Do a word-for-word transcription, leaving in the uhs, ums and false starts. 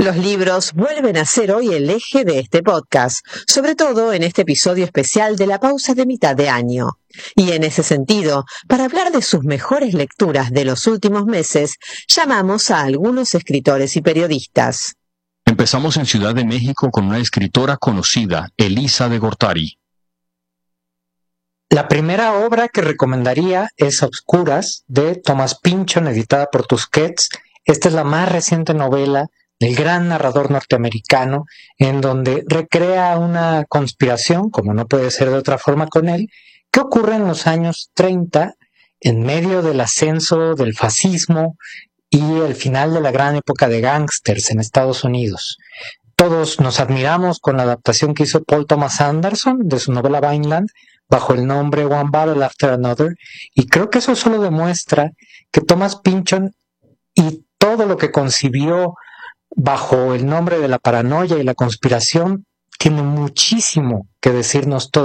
Los libros vuelven a ser hoy el eje de este podcast, sobre todo en este episodio especial de la pausa de mitad de año. Y en ese sentido, para hablar de sus mejores lecturas de los últimos meses, llamamos a algunos escritores y periodistas. Empezamos en Ciudad de México con una escritora conocida, Elisa de Gortari. La primera obra que recomendaría es A Obscuras, de Thomas Pynchon, editada por Tusquets. Esta es la más reciente novela del gran narrador norteamericano, en donde recrea una conspiración, como no puede ser de otra forma con él, que ocurre en los años treinta, en medio del ascenso del fascismo y el final de la gran época de gángsters en Estados Unidos. Todos nos admiramos con la adaptación que hizo Paul Thomas Anderson de su novela Vineland, bajo el nombre One Battle After Another, y creo que eso solo demuestra que Thomas Pynchon y todo lo que concibió bajo el nombre de la paranoia y la conspiración tiene muchísimo que decirnos